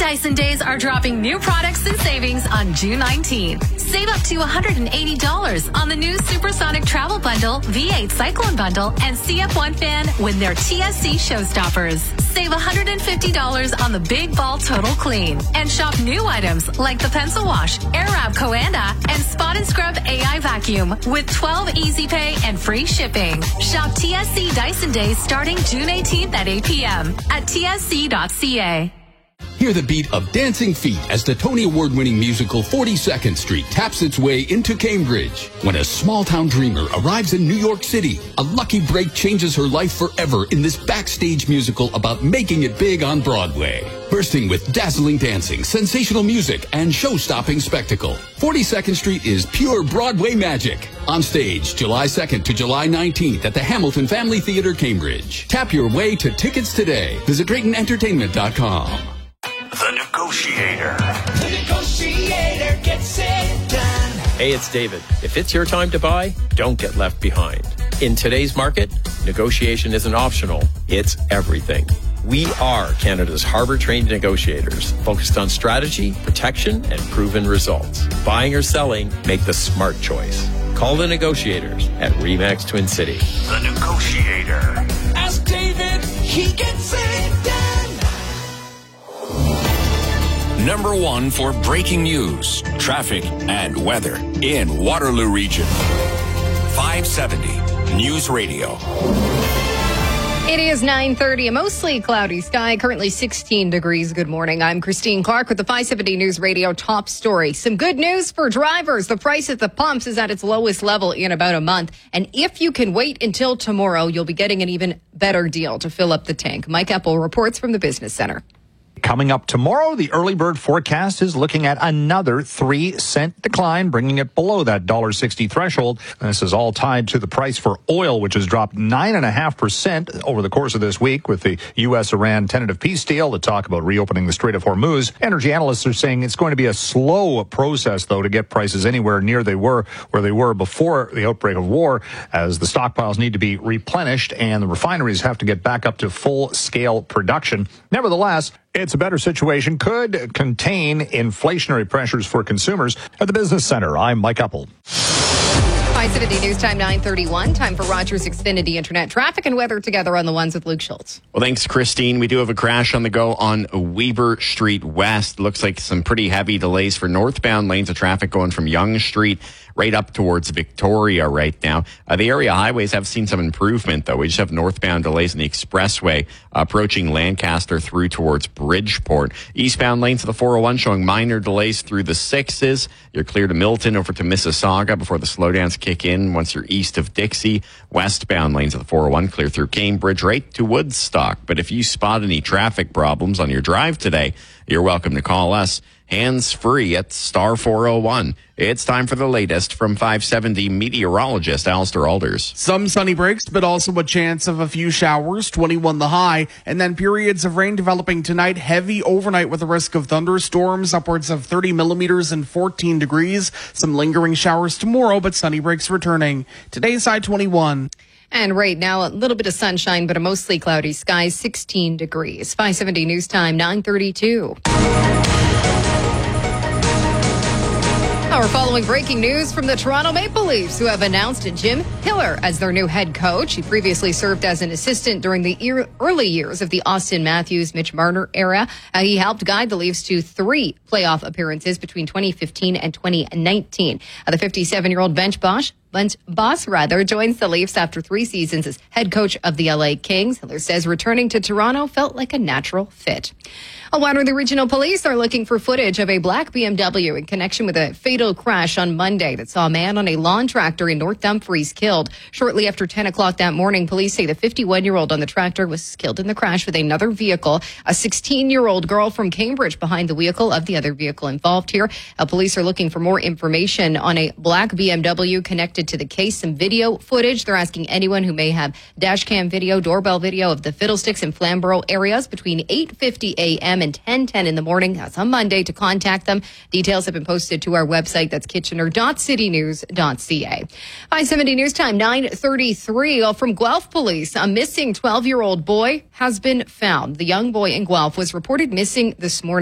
Dyson Days are dropping new products and savings on June 19th. Save up to $180 on the new Supersonic Travel Bundle, V8 Cyclone Bundle, and CF1 fan when they're TSC Showstoppers. Save $150 on the Big Ball Total Clean. And shop new items like the Pencil Wash, Airwrap Coanda, and Spot and Scrub AI Vacuum with 12 Easy Pay and free shipping. Shop TSC Dyson Days starting June 18th at 8 p.m. at tsc.ca. Hear the beat of dancing feet as the Tony Award-winning musical 42nd Street taps its way into Cambridge. When a small-town dreamer arrives in New York City, a lucky break changes her life forever in this backstage musical about making it big on Broadway. Bursting with dazzling dancing, sensational music, and show-stopping spectacle, 42nd Street is pure Broadway magic. On stage, July 2nd to July 19th at the Hamilton Family Theater, Cambridge. Tap your way to tickets today. Visit DraytonEntertainment.com. The Negotiator. The Negotiator gets it done. Hey, it's David. If it's your time to buy, don't get left behind. In today's market, negotiation isn't optional. It's everything. We are Canada's Harbour-trained negotiators, focused on strategy, protection, and proven results. Buying or selling, make the smart choice. Call the negotiators at RE/MAX Twin City. The Negotiator. Ask David, he gets it done. Number one for breaking news, traffic, and weather in Waterloo Region. 570 News Radio. It is 9:30, a mostly cloudy sky, currently 16 degrees. Good morning. I'm Christine Clark with the 570 News Radio top story. Some good news for drivers. The price at the pumps is at its lowest level in about a month. And if you can wait until tomorrow, you'll be getting an even better deal to fill up the tank. Mike Eppel reports from the Business Center. Coming up tomorrow, the early bird forecast is looking at another 3-cent decline, bringing it below that $1.60 threshold. And this is all tied to the price for oil, which has dropped 9.5% over the course of this week with the U.S.-Iran tentative peace deal, the talk about reopening the Strait of Hormuz. Energy analysts are saying it's going to be a slow process, though, to get prices anywhere near where they were before the outbreak of war, as the stockpiles need to be replenished and the refineries have to get back up to full-scale production. Nevertheless, it's a better situation, could contain inflationary pressures for consumers. At the Business Center, I'm Mike Eppel. 570 News Time, 9:31. Time for Rogers Xfinity Internet traffic and weather together on the ones with Luke Schultz. Well, thanks, Christine. We do have a crash on the go on Weber Street West. Looks like some pretty heavy delays for northbound lanes of traffic going from Yonge Street right up towards Victoria right now. The area highways have seen some improvement, though. We just have northbound delays in the expressway approaching Lancaster through towards Bridgeport. Eastbound lanes of the 401 showing minor delays through the 6s. You're clear to Milton over to Mississauga before the slowdowns kick in once you're east of Dixie. Westbound lanes of the 401 clear through Cambridge right to Woodstock. But if you spot any traffic problems on your drive today, you're welcome to call us hands-free at star 401. It's time for the latest from 570 meteorologist Alistair Alders. Some sunny breaks, but also a chance of a few showers, 21 the high, and then periods of rain developing tonight, heavy overnight with a risk of thunderstorms, upwards of 30 millimeters and 14 degrees. Some lingering showers tomorrow, but sunny breaks returning. Today's high 21. And right now, a little bit of sunshine, but a mostly cloudy sky, 16 degrees. 570 News Time, 9:32. We're following breaking news from the Toronto Maple Leafs, who have announced Jim Hiller as their new head coach. He previously served as an assistant during the early years of the Austin Matthews, Mitch Marner era. He helped guide the Leafs to 3 playoff appearances between 2015 and 2019. The 57-year-old bench boss joins the Leafs after 3 seasons as head coach of the LA Kings. Hiller says returning to Toronto felt like a natural fit. Waterloo Regional Police are looking for footage of a black BMW in connection with a fatal crash on Monday that saw a man on a lawn tractor in North Dumfries killed. Shortly after 10 o'clock that morning, police say the 51-year-old on the tractor was killed in the crash with another vehicle. A 16-year-old girl from Cambridge behind the wheel of the other vehicle involved here. Police are looking for more information on a black BMW connected to the case. Some video footage. They're asking anyone who may have dash cam video, doorbell video of the Fiddlesticks and Flamborough areas between 8:50 a.m. and 10:10 in the morning. That's on Monday to contact them. Details have been posted to our website. That's kitchener.citynews.ca. 570 News Time, 9:33. From Guelph Police, a missing 12-year-old boy has been found. The young boy in Guelph was reported missing this morning.